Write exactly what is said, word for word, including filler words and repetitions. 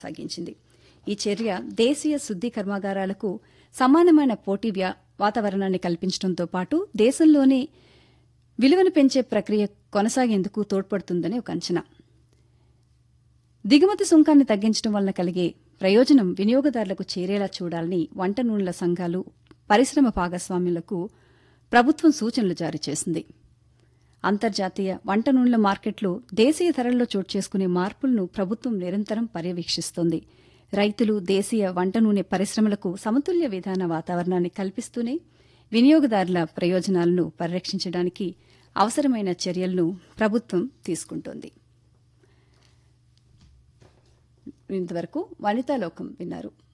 సాగించింది. ఈ చర్య దేశీయ శుద్ది కర్మాగారాలకు సమానమైన పోటీ వ్యా- వాతావరణాన్ని కల్పించడంతో పాటు దేశంలోనే విలువను పెంచే ప్రక్రియ కొనసాగేందుకు తోడ్పడుతుందని ఒక అంచనా. దిగుమతి సుంకాన్ని తగ్గించడం వలన కలిగే ప్రయోజనం వినియోగదారులకు చేరేలా చూడాలని వంట నూనెల సంఘాలు, పరిశ్రమ భాగస్వాములకు ప్రభుత్వం సూచనలు జారీ చేసింది. అంతర్జాతీయ వంట నూనెల మార్కెట్లో దేశీయ ధరల్లో చోటు చేసుకునే మార్పులను ప్రభుత్వం నిరంతరం పర్యవేక్షిస్తోంది. రైతులు, దేశీయ వంట నూనె పరిశ్రమలకు సమతుల్య విధాన వాతావరణాన్ని కల్పిస్తూనే వినియోగదారుల ప్రయోజనాలను పరిరక్షించడానికి అవసరమైన చర్యలను ప్రభుత్వం తీసుకుంటోంది. ఇంతవరకు వనితాలోకం విన్నారు.